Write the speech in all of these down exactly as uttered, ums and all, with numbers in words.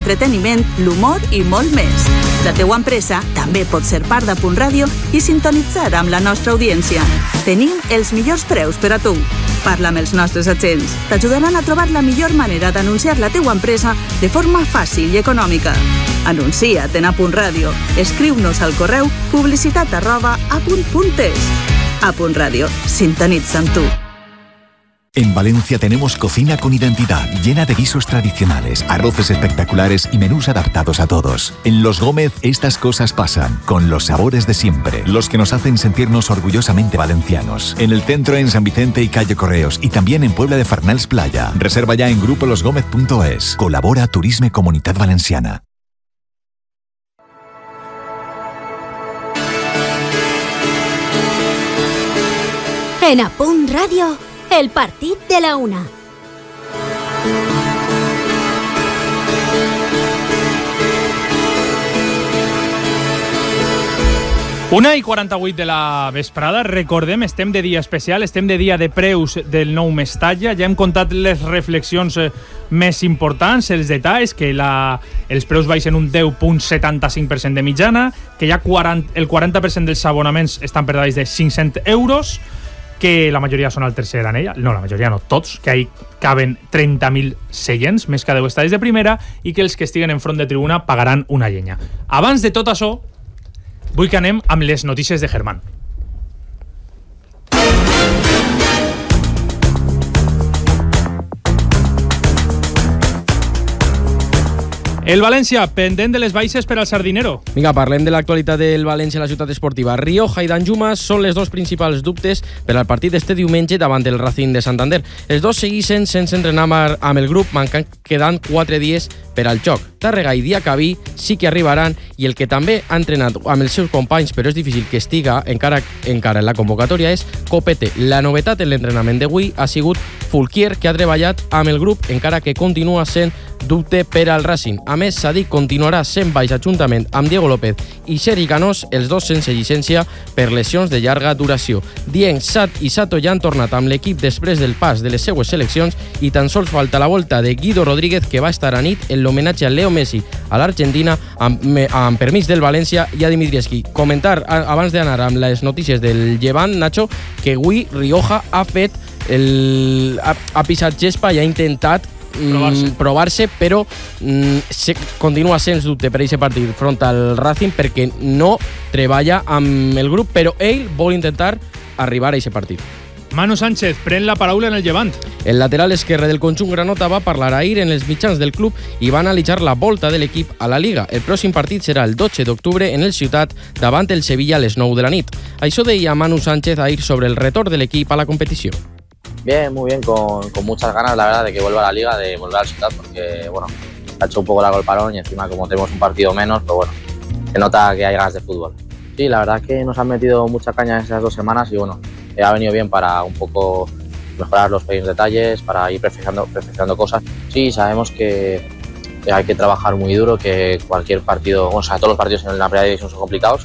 l'entreteniment, l'humor i molt més. La teua empresa també pot ser part de Punt Ràdio i sintonitzar amb la nostra audiència. Tenim els millors preus per a tu. Parla amb els nostres agents. T'ajudaran a trobar la millor manera d'anunciar la teua empresa de forma fàcil i econòmica. Anuncia't en A Punt Ràdio. Escriu-nos al correu publicitat arroba apunt punt es. A Punt Ràdio, sintonitza amb tu. En Valencia tenemos cocina con identidad, llena de guisos tradicionales, arroces espectaculares y menús adaptados a todos. En Los Gómez estas cosas pasan, con los sabores de siempre, los que nos hacen sentirnos orgullosamente valencianos. En el centro, en San Vicente y Calle Correos, y también en Puebla de Farnals Playa. Reserva ya en grupo los gómez punto es. Colabora Turisme Comunitat Valenciana. En A Punt Ràdio, el partit de la una. Una i quaranta-vuit de la vesprada, recordem, estem de dia especial, estem de dia de preus del nou Mestalla, ja hem contat les reflexions més importants, els detalls, que la, els preus baixen un deu coma setanta-cinc per cent de mitjana, que ja quaranta, el quaranta per cent dels abonaments estan per dalt de cinc-cents euros, que la majoria són al tercer anell, no, la majoria no, tots, que ahí caben trenta mil seients, més que deu estadis de primera, i que els que estiguen en front de tribuna pagaran una llenya. Abans de tot això, vull que anem amb les notícies de Germán. El València, pendent de les baixes per al Sardinero. Vinga, parlem de l'actualitat del València a la ciutat esportiva. Rioja i Danjuma són les dos principals dubtes per al partit d'este diumenge davant del Racing de Santander. Els dos segueixen sense entrenar amb el grup, mancant quedant quatre dies per al joc. Tàrrega i Diacabí sí que arribaran, i el que també ha entrenat amb els seus companys, però és difícil que estiga encara, encara en la convocatòria, és Copete. La novetat en l'entrenament d'avui ha sigut Fulquier, que ha treballat amb el grup, encara que continua sent dubte per al Racing. A més, s'ha dit continuarà sent baix juntament amb Diego López i Xeri Canós, els dos sense llicència per lesions de llarga duració. Dieng, Sat i Sato ja han tornat amb l'equip després del pas de les seues seleccions, i tan sols falta la volta de Guido Rodríguez, que va estar a nit en l'homenatge a Leo Messi a l'Argentina amb, amb permís del València i a Dimitrievski. Comentar, abans d'anar amb les notícies del Llevant, Nacho, que avui Rioja ha fet el, ha, ha pisat gespa i ha intentat provar-se, provar-se però mm, se, continua sens dubte per aquest partit front al Racing, perquè no treballa amb el grup, però ell vol intentar arribar a aquest partit. Manu Sánchez pren la paraula en el Llevant. El lateral esquerre del conjunt granota va parlar ahir en els mitjans del club i va analitzar la volta de l'equip a la Liga. El pròxim partit serà el dotze d'octubre en el Ciutat davant el Sevilla a les nou de la nit. Això deia Manu Sánchez ahir sobre el retorn de l'equip a la competició. Bien, muy bien, con, con muchas ganas, la verdad, de que vuelva a la Liga, de volver al Ciutat, porque, bueno, ha hecho un poco largo el parón y encima como tenemos un partido menos, pero bueno, se nota que hay ganas de fútbol. Sí, la verdad es que nos han metido mucha caña en esas dos semanas y, bueno, eh, ha venido bien para un poco mejorar los pequeños detalles, para ir perfeccionando, perfeccionando cosas. Sí, sabemos que, que hay que trabajar muy duro, que cualquier partido, o sea, todos los partidos en la primera división son complicados.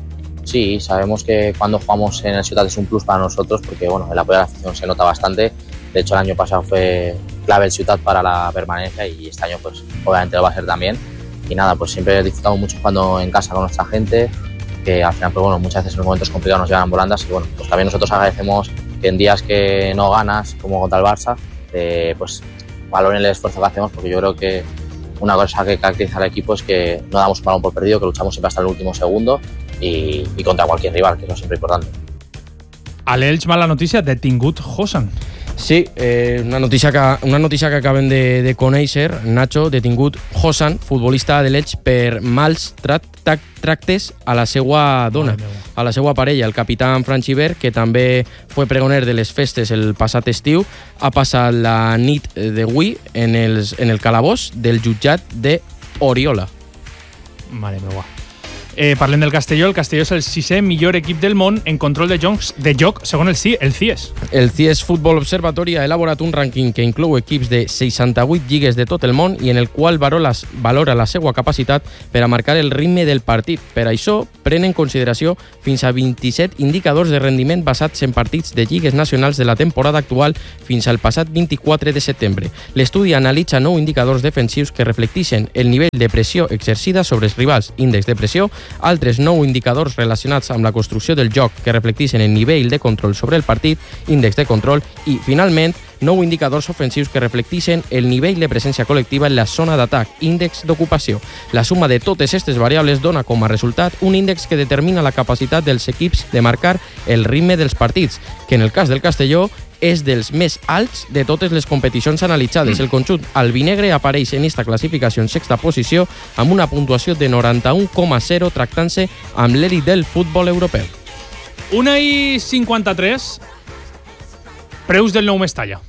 Sí, sabemos que cuando jugamos en el Ciutat es un plus para nosotros, porque bueno, el apoyo a la afición se nota bastante. De hecho, el año pasado fue clave el Ciutat para la permanencia y este año pues obviamente lo va a ser también. Y nada, pues siempre disfrutamos mucho jugando en casa con nuestra gente, que al final pues bueno, muchas veces en los momentos complicados nos llevan volandas, y bueno, pues también nosotros agradecemos que en días que no ganas, como contra el Barça, eh, pues valoren el esfuerzo que hacemos, porque yo creo que una cosa que caracteriza al equipo es que no damos un balón por perdido, que luchamos siempre hasta el último segundo y, y contra cualquier rival, que eso es siempre importante. A l'Elx, mala notícia, detingut Hosan. Sí, eh, una, notícia que, una notícia que acabem de, de conèixer, Nacho, detingut Hosan, futbolista de l'Elx, per mals tra tra tractes a la seva dona, a la seva parella. El capitán Fran Xiver, que també fue pregoner de les festes el passat estiu, ha passat la nit d'avui en, els, en el calabós del jutjat d'Oriola. Mare meva. Eh, parlem del Castelló. El Castelló és el sisè millor equip del món en control de jocs de joc, segons el, C I, el C I E S. El C I E S Football Observatory ha elaborat un rànquing que inclou equips de seixanta-vuit lligues de tot el món i en el qual valora, valora la seva capacitat per a marcar el ritme del partit. Per això, pren en consideració fins a vint-i-set indicadors de rendiment basats en partits de lligues nacionals de la temporada actual fins al passat vint-i-quatre de setembre. L'estudi analitza nou indicadors defensius que reflecteixen el nivell de pressió exercida sobre els rivals, índex de pressió, altres nou indicadors relacionats amb la construcció del joc que reflecteixen el nivell de control sobre el partit, índex de control i, finalment, nou indicadors ofensius que reflecteixen el nivell de presència col·lectiva en la zona d'atac, índex d'ocupació. La suma de totes aquestes variables dona com a resultat un índex que determina la capacitat dels equips de marcar el ritme dels partits, que en el cas del Castelló és dels més alts de totes les competicions analitzades. El conjunt albinegre apareix en esta classificació en sexta posició amb una puntuació de noranta-un coma zero tractant-se amb l'elit del futbol europeu. una i cinquanta-tres, preus del nou Mestalla.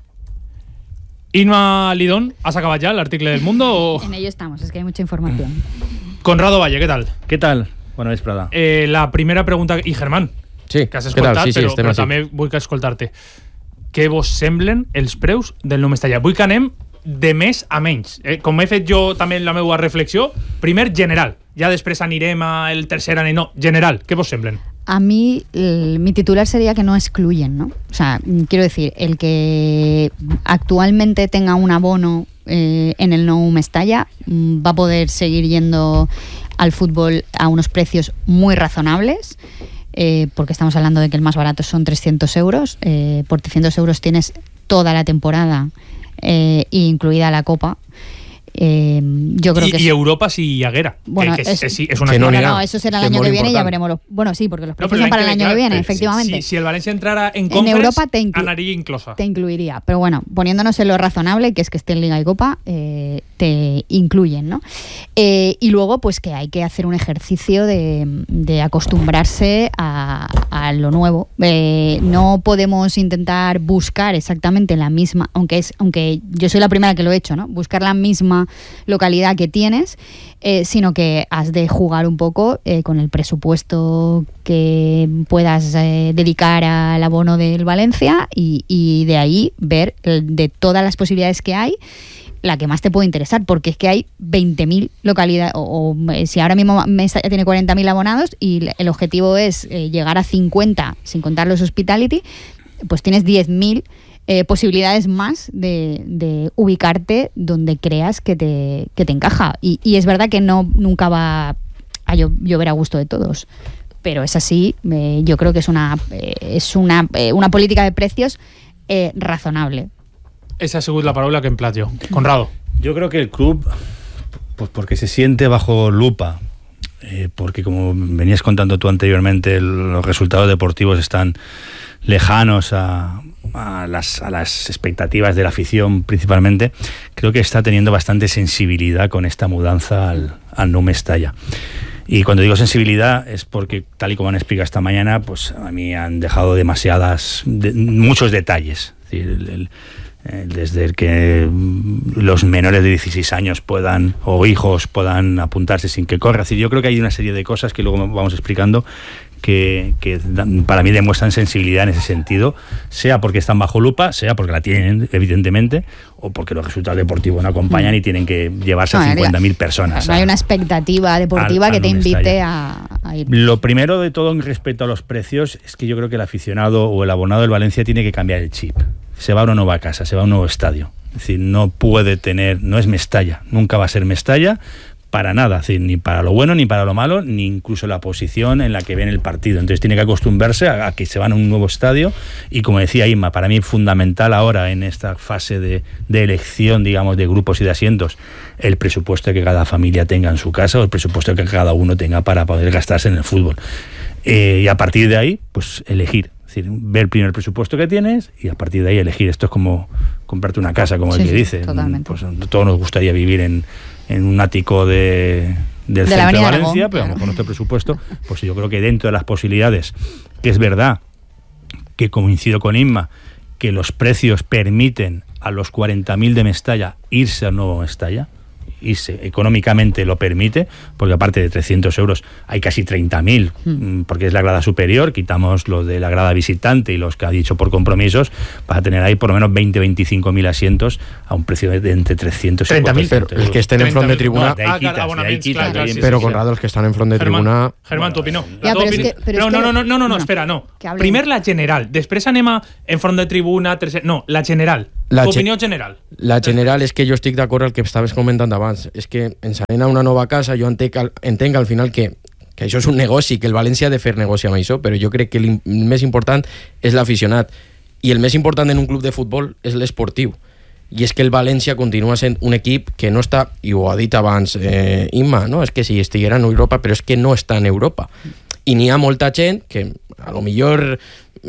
Inma Lidón, ¿has acabado ya el artículo del Mundo? O... En ello estamos, es que hay mucha información. Conrado Valle, ¿qué tal? ¿Qué tal? Bona vesprada. Eh, la primera pregunta... I Germán, sí, que has escoltat, sí, sí, però, però així. també vull que escoltar-te. Què vos semblen els preus del nou Mestalla? Vull que anem de més a menys. Eh? Com he fet jo també la meva reflexió, primer general, ja després anirem al tercer any, no, general, què vos semblen? A mí, el, mi titular sería que no excluyen, ¿no? O sea, quiero decir, el que actualmente tenga un abono eh, en el Nou Mestalla va a poder seguir yendo al fútbol a unos precios muy razonables, eh, porque estamos hablando de que el más barato son trescientos euros. Eh, por trescientos euros tienes toda la temporada, eh, incluida la Copa. Eh, yo creo I, que i Europa si hi haguera. Bueno, que, que es, es, es, es una que no, no, no, no, eso será el que año que viene y important. ya veremos. Los, bueno, sí, porque los No, precios son para el año clar, que viene, si, efectivamente. Si, si el Valencia entrara en En Conference, Europa te, inclu anaría inclosa. te incluiría. Pero bueno, poniéndonos en lo razonable, que es que esté en Liga y Copa, eh, te incluyen, ¿no? Eh, y luego, pues que hay que hacer un ejercicio de, de acostumbrarse a, a lo nuevo. Eh, no podemos intentar buscar exactamente la misma, aunque es, aunque yo soy la primera que lo he hecho, ¿no? Buscar la misma localidad que tienes, eh, sino que has de jugar un poco eh, con el presupuesto que puedas eh, dedicar al abono del Valencia y, y de ahí ver el, de todas las posibilidades que hay, la que más te puede interesar, porque es que hay veinte mil localidades, o, o si ahora mismo Mestalla tiene cuarenta mil abonados y el objetivo es eh, llegar a cincuenta, sin contar los hospitality, pues tienes diez mil Eh, posibilidades más de, de ubicarte donde creas que te, que te encaja. Y, y es verdad que no nunca va a llover a gusto de todos, pero es así. Eh, yo creo que es una, eh, es una, eh, una política de precios eh, razonable. Esa ha sido la palabra que empleat yo. Conrado. Yo creo que el club, pues porque se siente bajo lupa, eh, porque como venías contando tú anteriormente, los resultados deportivos están lejanos a, a, las, a las expectativas de la afición principalmente, creo que está teniendo bastante sensibilidad con esta mudanza al, al Nou Mestalla. Y cuando digo sensibilidad es porque, tal y como han explicado esta mañana, pues a mí han dejado demasiadas, de, muchos detalles. Es decir, el, el, el, desde el que los menores de dieciséis años puedan, o hijos puedan apuntarse sin que corra. Es decir, yo creo que hay una serie de cosas que luego vamos explicando que, que para mí demuestran sensibilidad en ese sentido, sea porque están bajo lupa, sea porque la tienen, evidentemente, o porque los resultados deportivos no acompañan y tienen que llevarse no, a cincuenta mil personas. No hay una expectativa deportiva al, que al te invite a, a ir. Lo primero de todo en respecto a los precios es que yo creo que el aficionado o el abonado del Valencia tiene que cambiar el chip. Se va a una nueva casa, se va a un nuevo estadio. Es decir, no puede tener, no es Mestalla, nunca va a ser Mestalla, para nada, es decir, ni para lo bueno ni para lo malo, ni incluso la posición en la que ven el partido. Entonces tiene que acostumbrarse a, a que se van a un nuevo estadio y, como decía Inma, para mí es fundamental ahora en esta fase de, de elección, digamos, de grupos y de asientos, el presupuesto que cada familia tenga en su casa o el presupuesto que cada uno tenga para poder gastarse en el fútbol. Eh, y a partir de ahí, pues elegir. Es decir, ver primero el presupuesto que tienes y a partir de ahí elegir. Esto es como comprarte una casa, como sí, el que dice. Totalmente. Pues todos nos gustaría vivir en en un ático de, del de centro de Valencia, Aragón, pero claro. con nuestro presupuesto, pues yo creo que dentro de las posibilidades, que es verdad que coincido con Inma, que los precios permiten a los cuarenta mil de Mestalla irse al nuevo Mestalla, irse. Económicamente lo permite, porque aparte de trescientos euros hay casi treinta mil, mm. porque es la grada superior, quitamos lo de la grada visitante y los que ha dicho por compromisos, vas a tener ahí por lo menos veinte a veinticinco mil asientos a un precio de entre trescientos y cuatrocientos euros. El que estén en front de tribuna... No, de ahí quitas, de ahí quitas, claro, sí, pero, sí, Conrado, los que están en front de Germán, tribuna... Germán, tu opinió. Ja, però és que, però no, és no, no, no, no, no, no, bueno, espera, no. Primer la general, després anem a en front de tribuna... Tres... No, la general. La tu opinió general. La general és que jo estic d'acord amb el que estaves comentant abans. És que ens anem a una nova casa, jo entenc, entenc al final que que això és un negoci, que el València ha de fer negoci amb això, però jo crec que el més important és l'aficionat. I el més important en un club de futbol és l'esportiu. I és que el València continua sent un equip que no està, i ho ha dit abans eh, Imma, no? És que si estiguera en Europa, però és que no està en Europa. I n'hi ha molta gent que, a lo millor,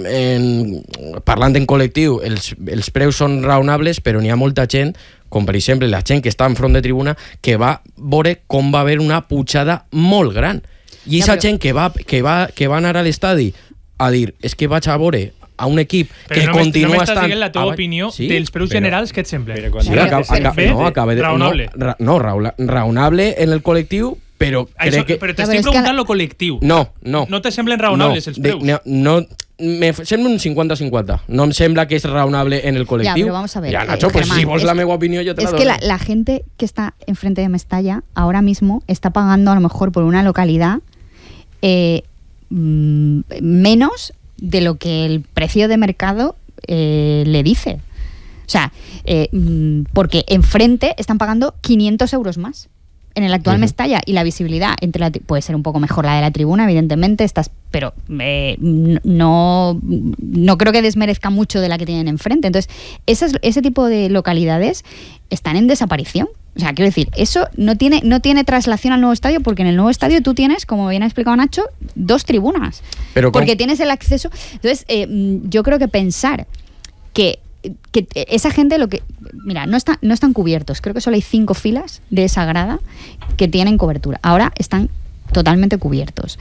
en, parlant en col·lectiu, els, els preus són raonables, però n'hi ha molta gent, com per exemple la gent que està en front de tribuna, que va veure com va haver una pujada molt gran. I aquesta ja, però... gent que va, que, va, que va anar a l'estadi a dir, és que vaig a veure a un equip però que no continua no estant... Però no m'estàs dient la teva opinió sí? dels preus però, generals que et semblen. Sí, acaba, acaba, no, acaba de, raonable. No, ra, no raula, raonable en el col·lectiu, però Això, crec que... Però t'estic preguntant lo col·lectiu. No, no. No te semblen raonables no, els preus? De, no, me sembla un cinquanta cinquanta. No em sembla que és raonable en el col·lectiu. Ya, pero vamos a ver. Ya, Nacho, eh, pues Germán, si vos la meva opinión yo te la doy. Es que la, la gente que está enfrente de Mestalla ahora mismo está pagando a lo mejor por una localidad eh, mmm, menos de lo que el precio de mercado eh, le dice. O sea, eh, porque enfrente están pagando quinientos euros más en el actual uh-huh. Mestalla, y la visibilidad entre la, puede ser un poco mejor la de la tribuna, evidentemente, estás, pero eh, no, no creo que desmerezca mucho de la que tienen enfrente. Entonces, esas, ese tipo de localidades están en desaparición. O sea, quiero decir, eso no tiene, no tiene traslación al nuevo estadio, porque en el nuevo estadio tú tienes, como bien ha explicado Nacho, dos tribunas. Pero porque con... tienes el acceso. Entonces, eh, yo creo que pensar que que esa gente lo que mira no están no están cubiertos, creo que solo hay cinco filas de esa grada que tienen cobertura, ahora están totalmente cubiertos.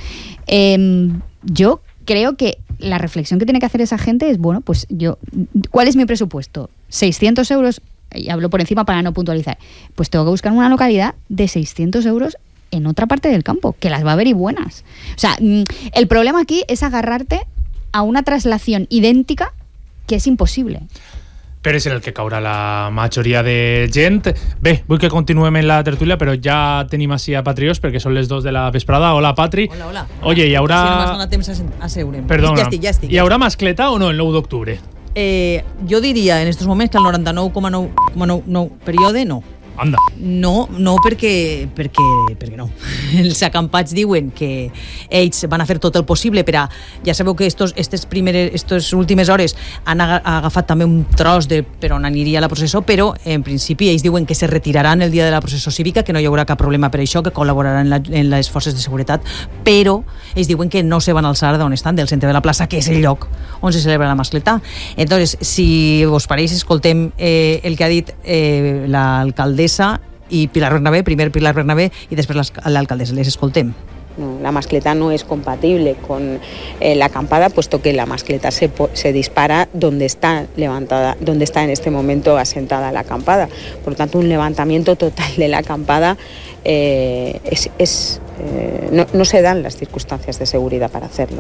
Eh, yo creo que la reflexión que tiene que hacer esa gente es, bueno, pues yo, ¿cuál es mi presupuesto? seiscientos euros, y hablo por encima para no puntualizar, pues tengo que buscar una localidad de seiscientos euros en otra parte del campo, que las va a haber y buenas. O sea, el problema aquí es agarrarte a una traslación idèntica que és impossible. Però és en el que caurà la majoria de gent. Bé, vull que continuem en la tertúlia, però ja tenim així a Patriós, perquè són les dos de la vesprada. Hola, Patri. Hola, hola. Oye, hi haurà... Si no m'has donat temps a seure. Perdona. Ja estic, ja estic. Hi haurà mascleta o no el nou d'octubre? Eh, jo diria en estos moments que el noranta-nou coma nou nou període no. Anda. No, no perquè, perquè, perquè no. Els acampats diuen que ells van a fer tot el possible per a... Ja sabeu que estos, estes primeres, estes últimes hores han agafat també un tros de per on aniria la processó, però en principi ells diuen que se retiraran el dia de la processó cívica, que no hi haurà cap problema per això, que col·laboraran en, la, en les forces de seguretat, però ells diuen que no se van alçar d'on estan, del centre de la plaça, que és el lloc on se celebra la mascletà. Entonces, si vos pareix, escoltem eh, el que ha dit eh, l'alcaldessa y Pilar Bernabé, primer Pilar Bernabé y después la alcaldesa. Les escoltem. No, la mascleta no es compatible con eh, la acampada, puesto que la mascleta se, se dispara donde está levantada, donde está en este momento asentada la acampada. Por lo tanto, un levantamiento total de la acampada eh, es, es, eh, no, no se dan las circunstancias de seguridad para hacerlo.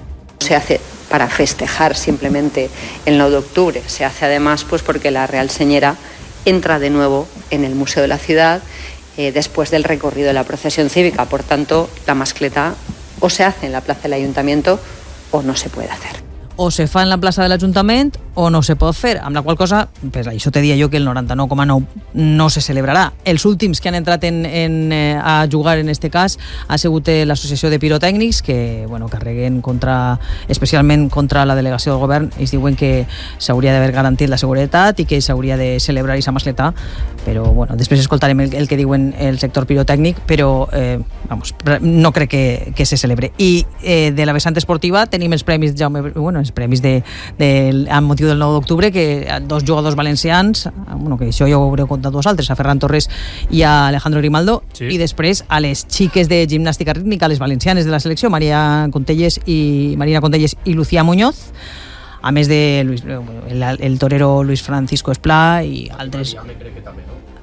Se hace para festejar simplemente el nueve de octubre, se hace además pues porque la Real Señera entra de nuevo en el Museo de la Ciudad eh, después del recorrido de la procesión cívica. Por tanto, la mascleta o se hace en la plaza del Ayuntamiento o no se puede hacer. O se fa en la plaça de l'Ajuntament o no se pot fer, amb la qual cosa pues, això te dia jo que el noranta-nou coma nou no se celebrarà. Els últims que han entrat en, en, eh, a jugar en este cas ha sigut l'associació de pirotècnics que bueno, carreguen contra, especialment contra la delegació del govern. Ells diuen que s'hauria d'haver garantit la seguretat i que s'hauria de celebrar aquesta mascletà, però bueno, després escoltarem el, el que diuen el sector pirotècnic, però eh, vamos, no crec que, que se celebre. I eh, de la vessant esportiva tenim els premis Jaume, bueno, els premis de, de, amb motiu del nou d'octubre, que dos jugadors valencians, bueno, que això ja ho haureu contat vosaltres, a Ferran Torres i a Alejandro Grimaldo, sí. I després a les xiques de gimnàstica rítmica, les valencianes de la selecció, Maria Contelles i Marina Contelles i Lucía Muñoz, a més de Luis, el, el torero Luis Francisco Esplà i altres...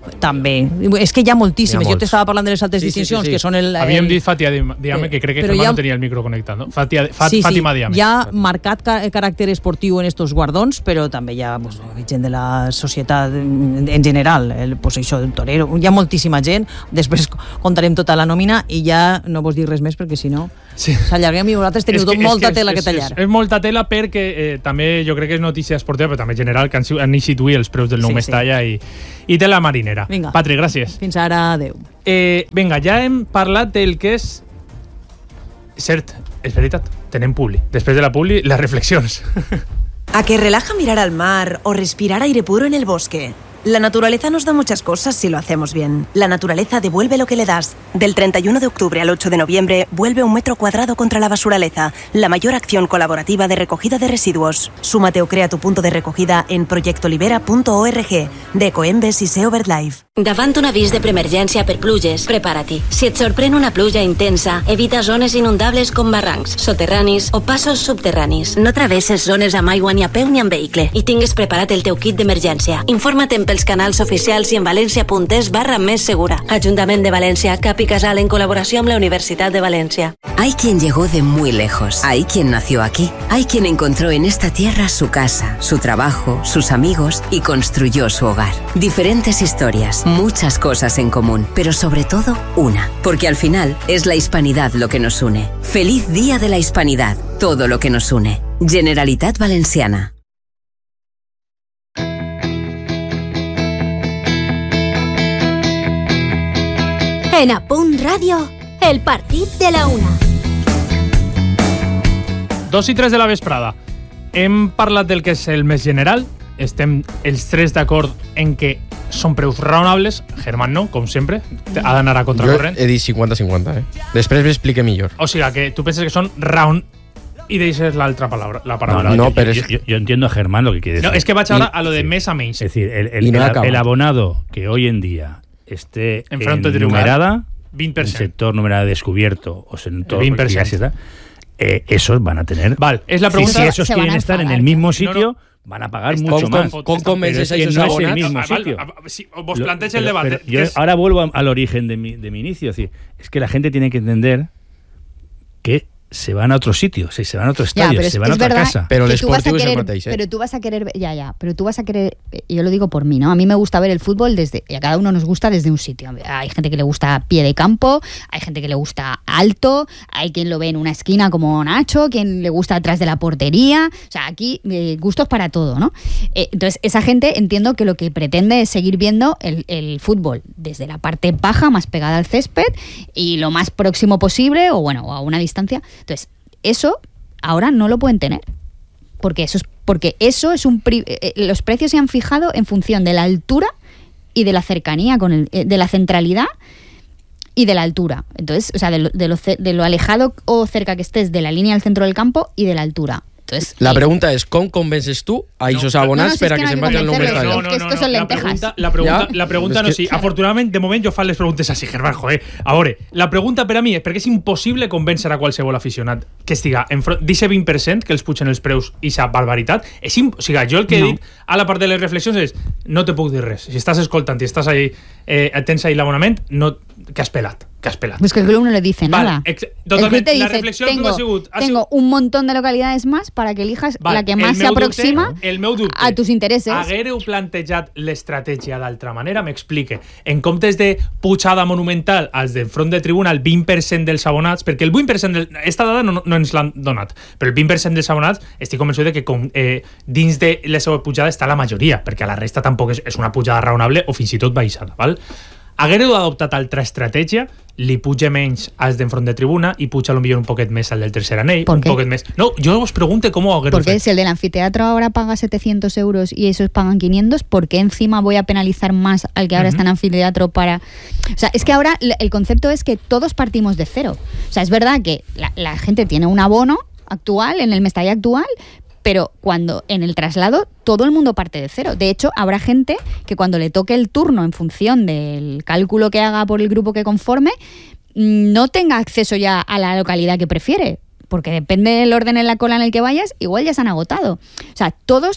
també. És que hi ha moltíssimes. Hi ha jo t'estava parlant de les altres sí, distincions, sí, sí, sí. que són el... Havíem el... dit Fatia Diame, que crec que Germán ha... no tenia el micro connectat, no? Fatia, Fat, sí, sí. Fátima Diame. Hi ha marcat ca caràcter esportiu en estos guardons, però també hi ha pues, gent de la societat en general, el, pues, això del torero. Hi ha moltíssima gent. Després contarem tota la nòmina i ja no vos dic res més perquè si no sí. s'allarguem i vosaltres teniu que, molta que, tela és, que tallar. És, és molta tela perquè eh, també jo crec que és notícia esportiva, però també general, que han, han eixit avui els preus del nou sí, Mestalla sí. i, i de la Marinera. Vinga. Patri, gràcies. Fins ara, adeu. Eh, vinga, ja hem parlat del que és... Cert, és veritat, tenem publi. Després de la publi, les reflexions. ¿A que relaja mirar al mar o respirar aire puro en el bosque? La naturaleza nos da muchas cosas si lo hacemos bien. La naturaleza devuelve lo que le das. Del treinta y uno de octubre al ocho de noviembre, vuelve un metro cuadrado contra la basuraleza, la mayor acción colaborativa de recogida de residuos. Súmate o crea tu punto de recogida en proyectolibera punto org, de Ecoembes i SEO BirdLife. Davant un avís de preemergència per pluges, prepara-t'hi. Si et sorprèn una pluja intensa, evita zones inundables com barrancs, soterranis o passos subterranis. No travesses zones amb aigua ni a peu ni amb vehicle i tingues preparat el teu kit d'emergència. Informa't en pels canals oficials i en valencia.es barra més segura. Ajuntament de València, Cap i Casal en colaboració amb la Universitat de València. Hay quien llegó de muy lejos. Hay quien nació aquí. Hay quien encontró en esta tierra su casa, su trabajo, sus amigos y construyó su hogar. Diferentes historias, muchas cosas en común, pero sobre todo una. Porque al final es la hispanidad lo que nos une. Feliz Día de la Hispanidad. Todo lo que nos une. Generalitat Valenciana. En A Punt Ràdio, el partit de la una. Dos i tres de la vesprada. Hem parlat del que és el més general. Estem els tres d'acord en que són preus raonables. Germán no, com sempre. Ha d'anar a contracorrent. Jo he dit cinquanta cinquanta, eh? Després m'explique millor. O sigui, que tu penses que són raon... y deixes l'altra palabra, la palabra. No, no, no pero yo, es... yo, yo entiendo a Germán lo que quiere decir. No, es que va ahora a lo de sí. mes a mes. Es decir, el, el, no el, el abonado que hoy en día esté en frente en numerada, veinte por ciento. En sector numerada descubierto o sector veinte por ciento, eh, esos van a tener. Vale, es la pregunta. Si, si esos quieren estar enfadar, en el mismo sitio, no, no. van a pagar está, mucho con, más. Con, con convences a esos no abonados. Es el mismo ah, sitio. Vale, si vos planteáis el debate. Yo es... ahora vuelvo al origen de mi, de mi inicio. Es decir, es que la gente tiene que entender que se van a otro sitio, se van a otro estadio, ya, se van a otra verdad casa. Pero el esportivo es el mateix, ¿eh? Pero tú vas a querer, ya, ya, pero tú vas a querer, yo lo digo por mí, ¿no? A mí me gusta ver el fútbol desde, y a cada uno nos gusta desde un sitio. Hay gente que le gusta pie de campo, hay gente que le gusta alto, hay quien lo ve en una esquina como Nacho, quien le gusta atrás de la portería, o sea, aquí eh, gustos para todo, ¿no? Eh, entonces, esa gente entiendo que lo que pretende es seguir viendo el, el fútbol desde la parte baja, más pegada al césped, y lo más próximo posible, o bueno, a una distancia. Entonces, eso ahora no lo pueden tener porque eso es porque eso es un pri eh, los precios se han fijado en función de la altura y de la cercanía con el, eh, de la centralidad y de la altura. Entonces, o sea, de lo, de, lo, de lo alejado o cerca que estés de la línea del centro del campo y de la altura. Entonces, la eh, pregunta es, ¿cómo convences tú a esos no, abonats no, no, si para que, que se vagin al nou estadio? No, no, no, no, la pregunta, la pregunta, la pregunta no, que... sí. Afortunadament, de moment jo fan les preguntes així, Germán, joder. A veure, la pregunta per a mi és perquè és impossible convèncer a qualsevol aficionat que estiga en front d'aquest vint per cent que els pugen els preus i sa barbaritat. És imp... O sigui, jo el que he no. dit a la part de les reflexions és no te puc dir res. Si estàs escoltant i estàs ahí, eh, tens ahí l'abonament, no... que has pelat. Que has pelado. Pues que el club no le dice vale, nada. Ex totalmente. El club te la dice, reflexión tengo, ha sigut, ha tengo un montón de localidades más para que elijas vale, la que más se aproxima dubte, el meu dubte, a tus intereses. Haguéreu plantejat l'estratègia d'altra manera, m'explique. En comptes de pujada monumental als de front de tribuna el vint per cent dels abonats, perquè el vint per cent del... Esta dada no, no ens l'han donat, però el vint per cent dels abonats estic convençut de que com, eh, dins de la seva pujada està la majoria, perquè a la resta tampoc és, és una pujada raonable o fins i tot baixada, val? Haguéreu adoptat altra estratègia, li puja menys als d'enfront de tribuna i puja potser un poquet més al del tercer anell, un poquet més... No, yo os pregunto cómo haguéreu Porque fet. si el del anfiteatro ahora paga setecientos euros y esos pagan quinientos, ¿por qué encima voy a penalizar más al que ahora uh-huh. está en anfiteatro para...? O sea, es que ahora el concepto es que todos partimos de cero. O sea, es verdad que la, la gente tiene un abono actual, en el Mestalla actual, pero cuando en el traslado todo el mundo parte de cero. De hecho, habrá gente que cuando le toque el turno en función del cálculo que haga por el grupo que conforme, no tenga acceso ya a la localidad que prefiere, porque depende del orden en la cola en el que vayas, igual ya se han agotado. O sea, todos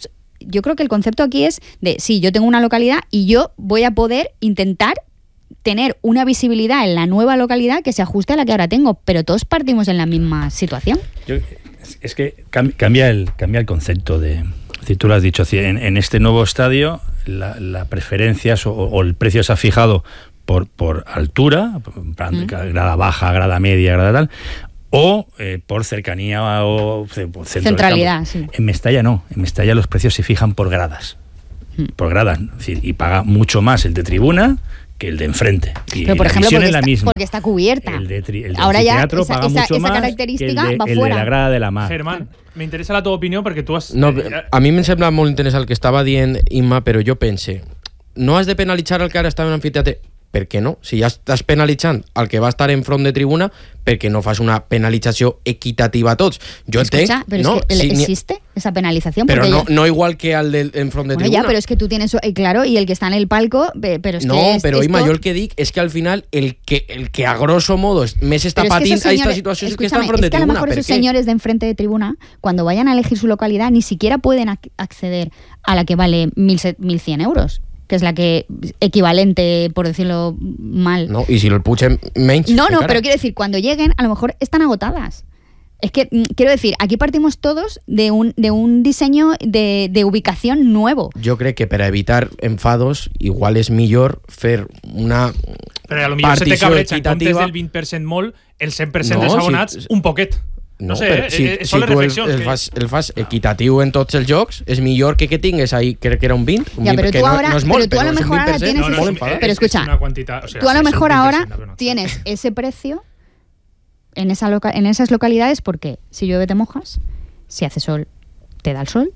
yo creo que el concepto aquí es de, sí, yo tengo una localidad y yo voy a poder intentar tener una visibilidad en la nueva localidad que se ajuste a la que ahora tengo, pero todos partimos en la misma situación. Yo, es, es que cambia el, cambia el concepto de... Si tú lo has dicho, en, en este nuevo estadio la, la preferencia o, o el precio se ha fijado por, por altura, mm. grada baja, grada media, grada tal, o eh, por cercanía o por centro centralidad. Sí. En Mestalla no, en Mestalla los precios se fijan por gradas, mm. por gradas, es decir, y paga mucho más el de tribuna que el de enfrente. Y pero por la ejemplo, porque, es la está, misma. porque está cubierta. El de, tri, el de ahora ya teatro esa, paga esa, mucho esa más característica que el de, va el fuera. de la grada de la mar. Germán, me interesa la teva opinió perquè tu has... No, eh, a mi em sembla molt interessant el que estava dient Imma, però jo pense, no has de penalitzar el que ara estava en l'amfiteatre? Per què no? Si ja estàs penalitzant el que va estar en front de tribuna, per què no fas una penalització equitativa a tots? Jo Escucha, entenc... pero no, es que si existe esa penalización. Pero no, ya... no igual que al del en front de bueno, tribuna. ya, pero es que tú tienes... Eh, claro, y el que está en el palco... Pero es no, que es, però esto... Imma, jo el que dic és que al final el que, el que a grosso modo més està pero patint es que a esta señores, situació és que està en front es de que a lo tribuna. mejor esos señores de enfrente de tribuna, cuando vayan a elegir su localidad, ni siquiera pueden ac acceder a la que vale mil cien euros, que es la que equivalente, por decirlo mal. No, y si lo puchen menys. No, no, encara. pero quiero decir, cuando lleguen, a lo mejor están agotadas. Es que, quiero decir, aquí partimos todos de un, de un diseño de, de ubicación nuevo. Jo crec que per a evitar enfados igual és millor fer una Però a lo millor se te partició cabreja en comptes equitativa. del vint per cent molt, el cent per cent No, dels si- abonats, un poquet. No, No sé, però eh, si, eh, si són les tu el, reflexions. el, que- fas, el fas equitatiu en tots els jocs, és millor que que tingues ahí, crec que era un vint, un Ya, vint, pero que tú no, ahora, no és molt, pero tú a lo és un mejor ahora vint per cent, tienes, no, ese- no, enfadat. pero escucha, una quantitat, o sea, tú a lo si es mejor un ahora vint per cent, no. tienes ese precio en esa loca en esas localidades porque si llueve te mojas, si hace sol te da el sol,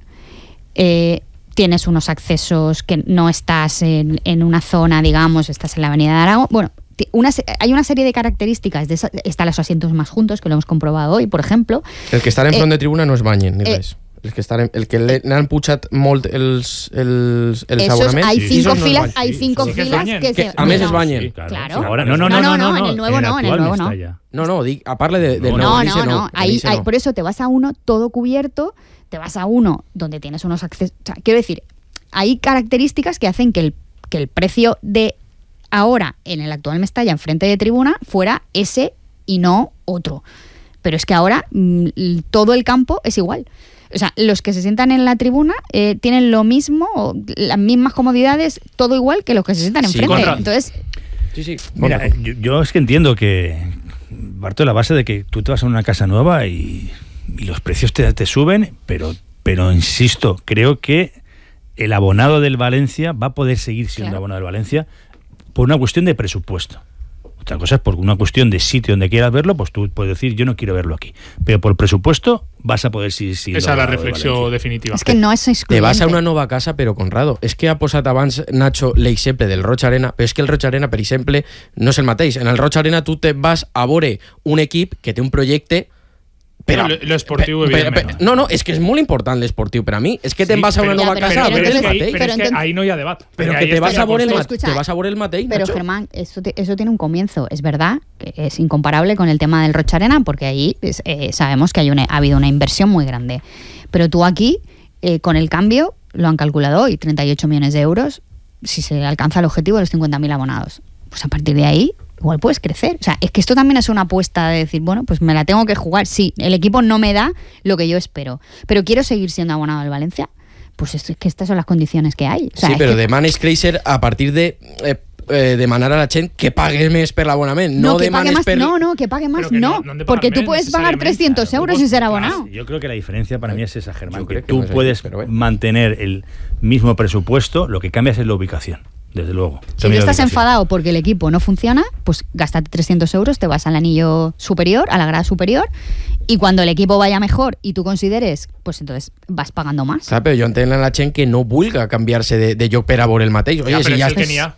eh, tienes unos accesos que no estás en, en una zona, digamos, estás en la avenida de Aragón, bueno, una, hay una serie de características, de esa, están los asientos más juntos, que lo hemos comprobado hoy, por ejemplo. El que estan en front Eh, de tribuna no es banyen, ni eh, res. El que, estan en, el que le- n'han pujat molt els, els, els Esos, abonaments... hay sí, cinco esos no es filas, banyen. hay cinco sí que es filas bañen. que, Que se, a més no, es banyen. Sí, claro. Claro. Ahora, no, no, No, no, no, no, no, en el nuevo no, en el actual nuevo no. Mestalla. No, no, dic, a parle de, de No, No, Nice no, no. en Ahí, Nice ahí- no. por eso te vas a uno todo cubierto, te vas a uno donde tienes unos accesos. O sea, quiero decir, hay características que hacen que el, que el precio de ahora en el actual Mestalla, enfrente de tribuna, fuera ese y no otro. Pero es que ahora mm, todo el campo es igual. O sea, los que se sientan en la tribuna eh, tienen lo mismo, o las mismas comodidades, todo igual que los que se sientan Sí, enfrente. Conrad. Entonces, Sí, sí. Mira, Bueno, yo, yo es que entiendo que parto de la base de que tú te vas a una casa nueva y, y los precios te, te suben, pero, pero insisto, creo que el abonado del Valencia va a poder seguir siendo Claro. abonado del Valencia por una cuestión de presupuesto. Otra cosa es por una cuestión de sitio donde quieras verlo, pues tú puedes decir, yo no quiero verlo aquí. Pero por presupuesto vas a poder seguir siendo Esa és la abonado del reflexió Valencia. definitiva. es que no es excluyente. te vas a una nova casa, però Conrado, és que ha posat abans Nacho l'exemple del Roig Arena, però és que el Roig Arena, per exemple, no és el mateix. En el Roig Arena tu te vas a veure un equip que té un projecte Però l'esportiu, per- per- evidentment. per- no, no, és que és molt important l'esportiu per a mi. És que te'n Sí, vas a una però- nova Ja, però- casa a però veure Pero el es que, ahí, mateix. pero es que entonces- ahí no hay a debate. Pero Porque que ahí te vas estoy a de ver el acuerdo. ma- Escucha, te vas a ver el mateix, Pero Nacho. Germán, eso, te- eso tiene un comienzo. Es verdad que es incomparable con el tema del Roig Arena, porque ahí pues, eh, sabemos que hay una, ha habido una inversión muy grande. Pero tú aquí, eh, con el cambio, lo han calculado hoy, treinta y ocho millones de euros, si se alcanza el objetivo de los cincuenta mil abonados. Pues a partir de ahí, igual puedes crecer. O sea, es que esto también es una apuesta de decir, bueno, pues me la tengo que jugar. Sí, el equipo no me da lo que yo espero, pero quiero seguir siendo abonado al Valencia. Pues esto, es que estas son las condiciones que hay. O sea, Sí, es però que- demanes créixer a partir de eh, eh, demanar a la gent que pagues més per l'abonament. No, No, que pague demanes más, per... no, no, que pague más, Pero que no, no- no han de pagar porque tú menos puedes pagar necesariamente. trescientos Claro, euros tú y ser puedes- abonado. Yo creo que la diferencia para mí es esa, Germán. Yo Que creo que tú no es puedes así, pero bueno. mantener el mismo presupuesto, lo que cambias es la ubicación, desde luego. Si tú Cambia la estás ubicación. enfadado porque el equipo no funciona, pues gástate trescientos euros, te vas al anillo superior, a la grada superior, y cuando el equipo vaya mejor y tú consideres, pues entonces vas pagando más. Clar, però jo entenc a la gent que no vulga canviar-se de, de lloc per a veure el mateix. Oye, Ja, però si és ja el que estàs... n'hi ha. Ja,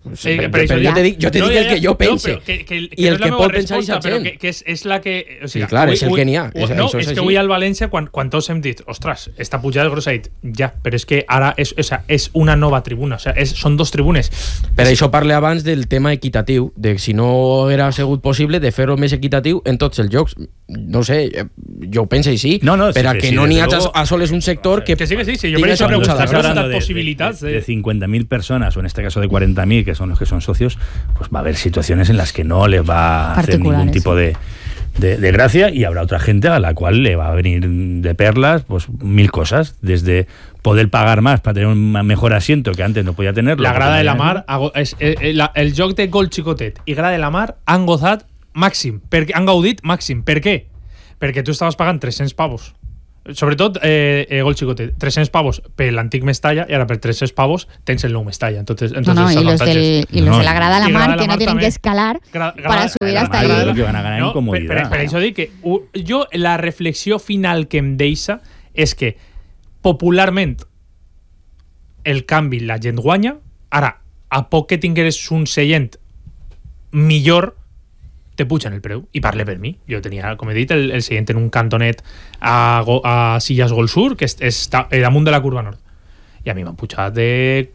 Sí, eh, però, però jo te dic, jo te no, dic el que jo pense. No, que, que, que I el no que pot pensar aquesta gent. Que, que és, és la que... O sigui, sí, clar, avui, és el que n'hi ha. És, no, és, és que avui al València, quan, quan tots hem dit, ostres, esta pujada és grossa, dit, ja, però és que ara és, o sea, és una nova tribuna, o sea, és, són dos tribunes. Per sí. Això parle abans del tema equitatiu, de si no haguera sigut possible de fer-ho més equitatiu en tots els jocs. No sé, jo ho penso així, no, no, per sí, a que sí, no n'hi ha luego, a soles un sector que... Que sí, que sí, sí. Yo por eso pregunto, ¿hay posibilidades de, de, de cincuenta mil personas, o en este caso de cuarenta mil, que son los que son socios, pues va a haber situaciones en las que no les va a hacer ningún tipo de, de, de gracia, y habrá otra gente a la cual le va a venir de perlas pues mil cosas, desde poder pagar más para tener un mejor asiento que antes no podía tenerlo. La grada de la Mar, es, el, el, el joc de gol xicotet i grada de la Mar han gozat màxim, perquè han gaudit màxim. Per què? Perquè tu estaves pagant tres-cents pavos. Sobretot eh, eh, gol xicotet, tres-cents pavos per l'antic Mestalla, i ara per tres-cents pavos tens el nou Mestalla. Entonces, entonces no, no, y los, del, y los no, de la grada de la Mar, que no tienen también. que escalar gra, gra, para subir gra, hasta gra, ahí. Que van a ganar no, incomodidad. Per, per, per això dic que uh, jo la reflexió final que em deixa és que popularment el canvi la gent guanya. Ara, a poc que tingueres un seient millor, te pugen el preu, i parle per mi. Jo tenia, com he dit, el, el seient en un cantonet a, a Sillas Gol Sur, que és, és damunt de la curva nord, i a mi m'han pujat de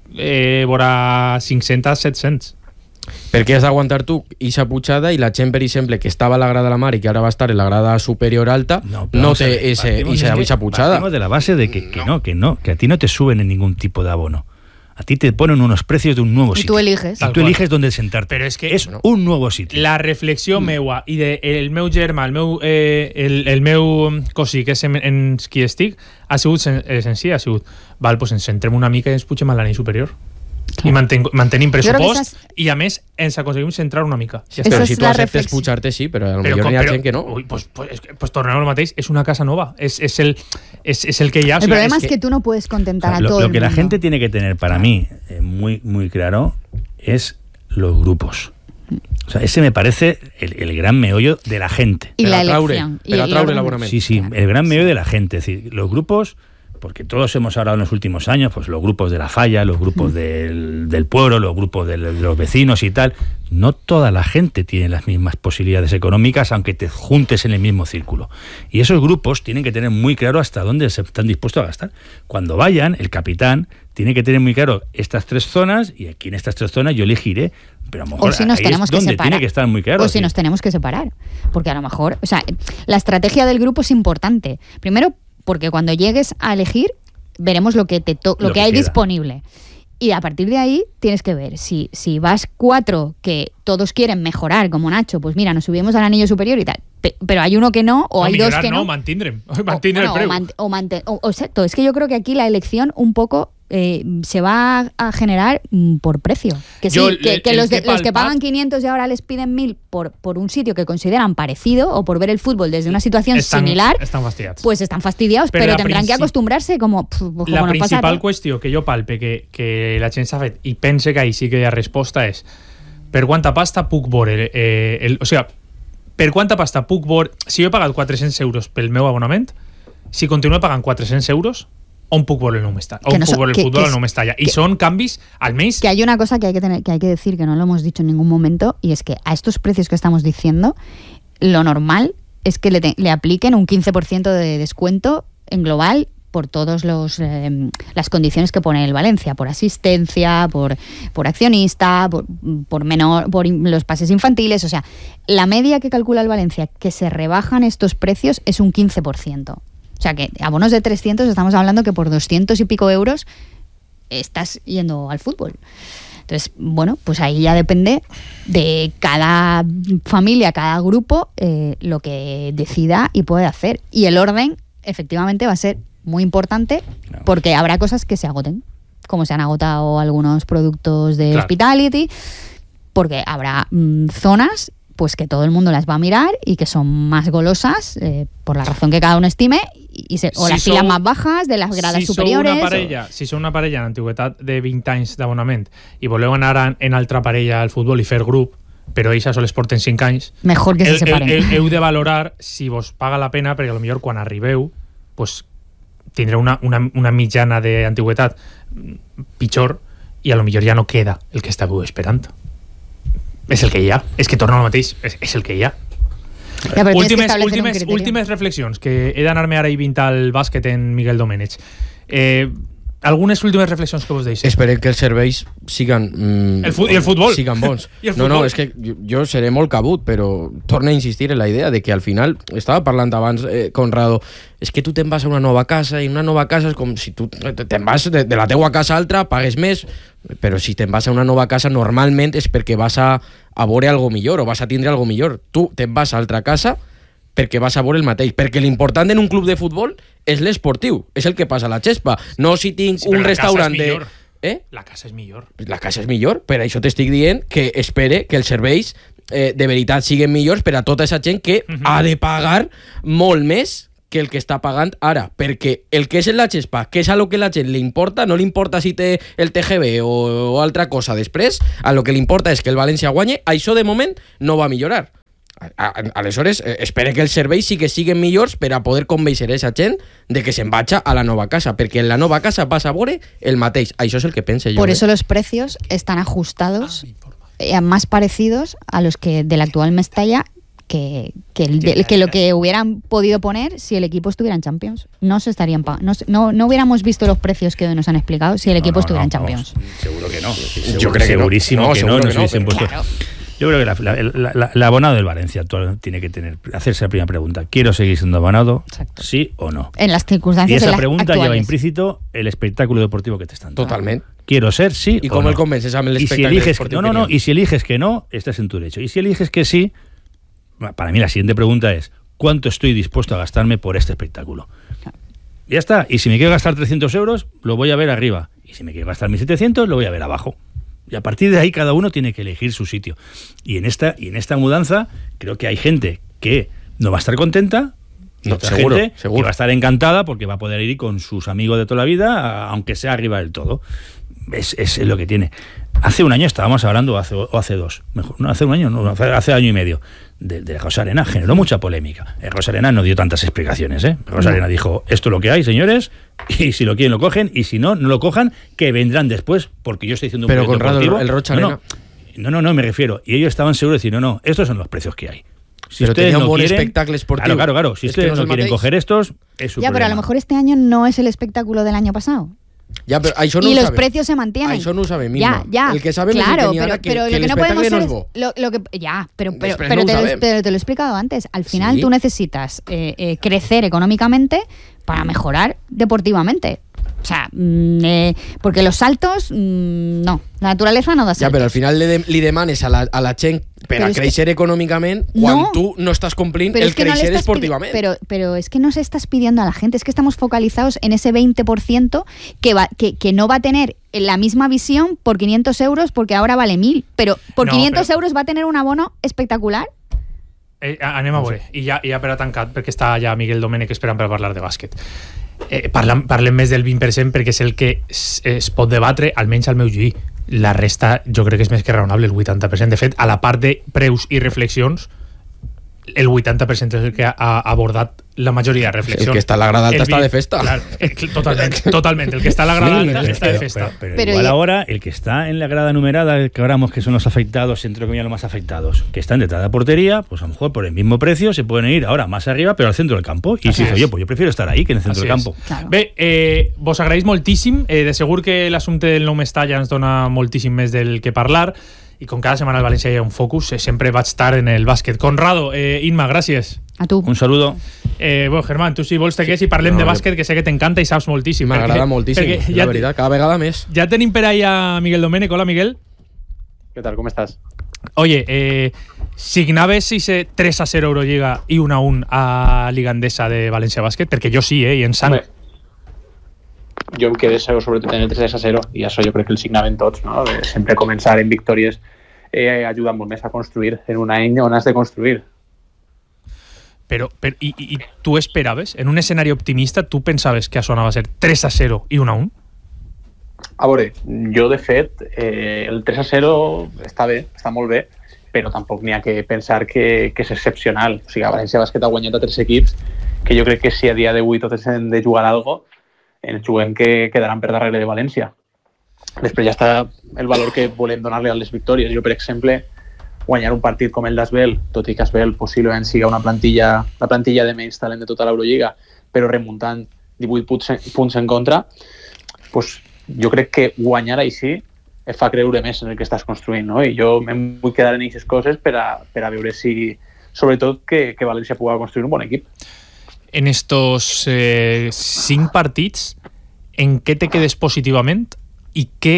eh, vora cinc-cents a set-cents. Per què has d'aguantar tu ixa pujada i la gent, per exemple, que estava a la grada de la Mar i que ara va estar en la grada superior alta, no, no té ixa pujada? Partimos de la base de que, que no, que no, que a ti no te suben en ningún tipo de abono. A ti te ponen unos precios de un nuevo sitio. Y tú eliges. Y tú eliges dónde sentarte. Pero es que es no. un nuevo sitio. La reflexió mm. meua i de el meu germà, el meu, eh, el, el meu cosí, que és en, en ski stick, ha sigut sen, eh, senzill, ha sigut, val, pues ens centrem una mica i ens pugem a l'anell superior. Clar. I manten, mantenim pressupost esas... i a més ens aconseguim centrar una mica. Sí, però si tu acceptes pujar-te, sí, però a lo millor n'hi ha gent que no. Ui, pues, pues, pues tornem al mateix, és una casa nova, és, és, el, és, és el que hi ha. El problema es que, es que tú no puedes contentar o sea, a lo, todo lo el que mundo. La gente tiene que tener, para mí, eh, muy, muy claro, es los grupos. O sea, ese me parece el, el gran meollo de la gente. Y pero la elección. Pero atraure l'abonament. Sí, sí, el gran meollo de la gente. Es decir, los grupos... Porque todos hemos hablado en los últimos años, pues los grupos de la falla, los grupos mm. del, del pueblo, los grupos de, de los vecinos y tal. No toda la gente tiene las mismas posibilidades económicas, aunque te juntes en el mismo círculo. Y esos grupos tienen que tener muy claro hasta dónde se están dispuestos a gastar. Cuando vayan, el capitán tiene que tener muy claro estas tres zonas, y aquí en estas tres zonas yo elegiré. Pero a lo mejor o si nos ahí tenemos es que donde separar. Tiene que estar muy claro. O si ¿sí? nos tenemos que separar. Porque a lo mejor, o sea, la estrategia del grupo es importante. Primero, porque cuando llegues a elegir veremos lo que te to- lo, lo que, que hay queda. disponible, y a partir de ahí tienes que ver si, si vas cuatro que todos quieren mejorar, como Nacho, pues mira, nos subimos al anillo superior y tal, Pe- pero hay uno que no, o no, hay dos que no, no mantindrem, mantindrem o, bueno, el preu. o, man- o, mante- o, o exacto, es que yo creo que aquí la elección un poco eh, se va a generar mm, por precio, que sí, Yo, que, el, que, el los, de, que los que palpat... pagan quinientos y ahora les piden mil por, por un sitio que consideran parecido, o por ver el fútbol desde una situación estan, similar, estan fastidiats. pues están fastidiados, pero, pero tendrán principi... que acostumbrarse como, pff, como la nos principal pasa qüestió que jo palpe que, que la gent s'ha fet i pense que ahí sí que hi ha resposta és per quanta pasta puc veure eh, el, o sigui, per quanta pasta puc veure, si jo he pagat quatre-cents euros pel meu abonament, si continuo pagant quatre-cents euros, on puc veure el nou Mestalla, on no puc veure el que, futbol que al nou Mestalla, i que, són canvis al mes. Que hay una cosa que hay que, tener, que hay que decir, que no lo hemos dicho en ningún momento, y es que a estos precios que estamos diciendo, lo normal es que le, te, le apliquen un quince por ciento de descuento en global por todas eh, las condiciones que pone el Valencia, por asistencia, por, por accionista, por, por, menor, por los pases infantiles. O sea, la media que calcula el Valencia que se rebajan estos precios es un quince por ciento. O sea que abonos de trescientos, estamos hablando que por doscientos y pico euros estás yendo al fútbol. Entonces, bueno, pues ahí ya depende de cada familia, cada grupo, eh, lo que decida y puede hacer. Y el orden, efectivamente, va a ser muy importante, porque habrá cosas que se agoten, como se han agotado algunos productos de claro. hospitality, porque habrá mmm, zonas pues que todo el mundo las va a mirar y que son más golosas eh, por la razón que cada uno estime, y se, o si las filas sou, más bajas de las gradas si superiores. Una parella, o... Si sou una parella en antiguitat de vint anys d'abonament i voleu anar en, en altra parella al futbol i fer grup, però ells sols porten cinc anys, mejor que se separen. Heu, heu de valorar si vos paga la pena, perquè potser quan arribeu pues, tindreu una, una, una mitjana d'antiguitat pitjor, i a lo millor ja no queda el que estàveu esperant. És el que hi ha, és que torna al mateix, és, és el que hi ha. Ja, últimes, últimes, últimes reflexions, que he d'anar-me ara i vint al bàsquet en Miguel Domènech. Eh, algunes últimes reflexions que vos deixen. Esperem que els serveis siguen mm, el fu- i el futbol siguen bons. I el no, no, futbol. és que jo, jo seré molt cabut, però torno a insistir en la idea de que al final, estava parlant abans eh, Conrado, és que tu te'n vas a una nova casa i una nova casa és com si tu te'n vas de, de la teua casa a altra, pagues més, però si te'n vas a una nova casa normalment és perquè vas a, a veure algo millor o vas a tindre algo millor. Tu te'n vas a altra casa perquè vas a veure el mateix, perquè l'important en un club de futbol és l'esportiu, és el que passa a la Xespa, no si tinc Sí, un però la restaurant casa és de... millor. Eh? La casa és millor. La casa és millor, per això t'estic dient que espere que els serveis eh, de veritat siguin millors per a tota aquesta gent que uh-huh. ha de pagar molt més que el que està pagant ara, perquè el que és en la Xespa, que és a lo que la gent li importa, no li importa si té el T G V o, o altra cosa després, a lo que li importa és que el València guanye, això de moment no va millorar. Aleshores, eh, espere que els serveis sí que siguin millors per a poder convèncer a aquesta gent de que se'n vaja a la nova casa, perquè en la nova casa vas a veure el mateix. Això és el que pense jo. Por eh? eso los precios están ajustados, eh, más parecidos a los que del actual Mestalla que, que, el de- que lo que hubieran podido poner si el equipo estuviera en Champions. No se estarían pa- no, se- no, no hubiéramos visto los precios que hoy nos han explicado si el equipo no, estuviera no, en Champions. vamos, seguro que no. Yo creo que no. Segurísimo No, que seguro no, que nos no, hubiesen pero puesto. claro. Yo creo que la, la, la, la- el abonado del Valencia actual tiene que tener hacerse la primera pregunta. ¿Quiero seguir siendo abonado? Exacto. ¿Sí o no? En las Y circunstancias en esa las pregunta actuales. lleva implícito el espectáculo deportivo que te están dando. Totalment. ¿Quiero ser sí I o com no? el convences amb Y si l'espectacle eliges que, esportiu no, no, que no, n'hi ha? y si eliges que no, estás en tu derecho. Y si eliges que sí, para mí la siguiente pregunta es ¿cuánto estoy dispuesto a gastarme por este espectáculo? Ya está. Y si me quiero gastar trescientos euros, lo voy a ver arriba. Y si me quiero gastar mil setecientos, lo voy a ver abajo. Y a partir de ahí cada uno tiene que elegir su sitio. Y en esta, y en esta mudanza creo que hay gente que no va a estar contenta y No, otra seguro, gente seguro. que va a estar encantada porque va a poder ir con sus amigos de toda la vida, a- aunque sea arriba del todo. Es, es lo que tiene. Hace un año estábamos hablando, hace, o hace dos, mejor, no, hace un año, no, hace, hace año y medio, de, de Rosarena, generó mucha polémica. Eh, Rosarena no dio tantas explicaciones, ¿eh? Rosarena dijo, esto es lo que hay, señores, y si lo quieren lo cogen, y si no, no lo cojan, que vendrán después, porque yo estoy diciendo un Pero, proyecto Conrado, el- deportivo. el Rosarena- No, no, no, no, no, me refiero. Y ellos estaban seguros de decir, no, no, estos son los precios que hay. Si Pero ustedes tenía un no buen quieren, espectáculo esportivo. Claro, claro, claro. Si Es que ustedes no no, es el quieren mateix. coger estos, es su Ya, pero a lo problema. mejor este año no es el espectáculo del año pasado. Ja, però això no y ho los sabem. precios se mantienen. Això no ho sabem, Ya, Imma. ya. El que sabem és claro, el que n'hi ha pero, ara, que, pero que lo que no podemos l'espectacle ser no és es, bo. lo, lo que ya, pero, pero, Després pero no ho te, lo, sabem. te- te lo he explicado antes. Al final Sí. tú necesitas eh, eh, crecer económicamente para mejorar deportivamente. O sea, mm, eh, porque los saltos, mm, no. La naturaleza no da Ja, saltos. però al final li, de, li demanes a la, a la gent per Però a és que- créixer econòmicament quan No. tu no estàs complint Pero el es que no le créixer estás pidi- esportivament. pero, pero es que no se estás pidiendo a la gente, es que estamos focalizados en ese veinte por ciento que, va, que, que no va a tener la misma visión por quinientos euros porque ahora vale mil, pero por No, quinientos pero- euros va a tener un abono espectacular. Eh, anem a veure, i ja, i ja per a tancat, perquè està ja Miguel Domènech esperant per parlar de bàsquet. Eh, parlem, parlem més del vint per cent perquè és el que es, es pot debatre, almenys al meu lluir. La resta jo crec que és més que raonable, el vuitanta per cent. De fet, a la part de preus i reflexions, el vuitanta per cent és el que ha abordat la majoria de reflexions. El que està a la grada alta El està vi- de festa. Clar, eh, totalment, totalment. El que está en la grada Sí, alta pero- está de pero- festa. Pero, pero Pero igual y- ahora, el que está en la grada numerada, que hablamos que son los afectados, entre comillas los más afectados, que están detrás de la portería, pues a lo mejor por el mismo precio se pueden ir ahora más arriba, pero al centro del campo. Y si dice, oye, pues yo prefiero estar ahí que en el centro Así del és. campo. Claro. Bé, eh, vos agraïs moltíssim. Eh, de segur que l'assumpte del nou Mestalla ens dona moltíssim més del que parlar. I com cada setmana al València hi ha un focus, eh, sempre vaig estar en el bàsquet. Conrado, eh, Inma, gràcies. A tu. Un saludo. Eh, bueno, Germán, tu si vols te quedes i parlem No, de jo- bàsquet, que sé que t'encanta i saps moltíssim. M'agrada perquè- moltíssim, perquè la ja, veritat, cada vegada més. ja tenim per ahí a Miguel Domènech. Hola, Miguel. ¿Qué tal? ¿Cómo estás? Oye, eh, signaves ese tres a cero Euroliga i un a un a Liga Endesa de València Bàsquet? Perquè jo sí, eh, i en sang. Home, jo em quedé segur sobretot en el tres a cero i això jo crec que el signaven tots, no? De sempre començar en victòries eh, ajuda molt més a construir en un any on has de construir. Però, però i, i, i tu esperaves, en un escenari optimista, tu pensaves que això anava a ser tres a zero i un a un? A veure, jo de fet eh, el tres a zero està bé, està molt bé, però tampoc n'hi ha que pensar que, que és excepcional. O sigui, a València Bàsquet ha guanyat a tres equips que jo crec que si a dia d'avui tots hem de jugar algo, ens juguem que quedaran per darrere de València. Després ja està el valor que volem donar-li a les victòries. Jo, per exemple, guanyar un partit com el d'Asbel, tot i que Asbel possiblement siga una plantilla, la plantilla de menys talent de tota l'Eurolliga, però remuntant divuit punts en contra, pues, jo crec que guanyar així et fa creure més en el que estàs construint, no? I jo em vull quedar en aquestes coses per a, per a veure si, sobretot, que, que València pugui construir un bon equip. En estos eh, cinc partits, en què te quedes positivament i què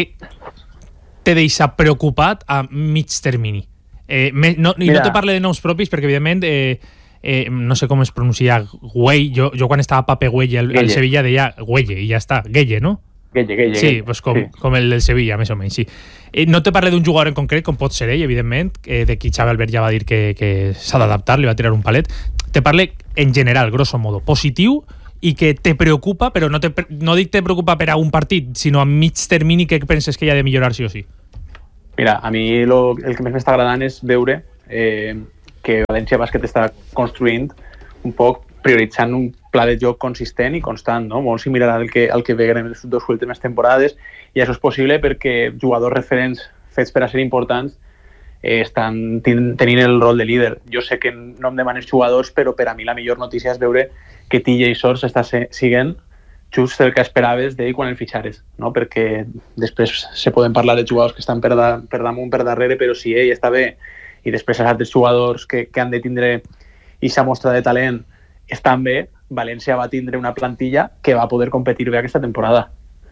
te deixa preocupat a mig termini? Eh, me, no, I no te parle de noms propis perquè, evidentment, eh, eh, no sé com es pronuncia Güell. Jo, jo quan estava Pape Güell al, al Sevilla deia Güelle i ja està. Guelle, no? Guelle, Guelle. Sí, pues com, sí. com el del Sevilla, més o menys, sí. Eh, no te parle d'un jugador en concret, com pot ser ell, evidentment, eh, de qui Xavi Albert ja va dir que, que s'ha d'adaptar, li va tirar un palet. Te parle en general, grosso modo, positiu i que te preocupa, però no, te, no dic te preocupa per a un partit, sinó a mig termini que penses que hi ha de millorar sí o sí. Mira, a mi lo, el que més m'està agradant és veure eh, que València Bàsquet està construint un poc prioritzant un pla de joc consistent i constant, no? Molt similar al que, al que veiem en les dues últimes temporades, i això és possible perquè jugadors referents fets per a ser importants eh, estan tenint el rol de líder. Jo sé que no em demanes jugadors, però per a mi la millor notícia és veure que T J Shorts està siguent just el que esperaves d'ell quan el fitxares, no? Perquè després se poden parlar de jugadors que estan per, da, per damunt, per darrere, però si ell està bé i després els altres jugadors que, que han de tindre aquesta mostra de talent estan bé, València va tindre una plantilla que va poder competir bé aquesta temporada.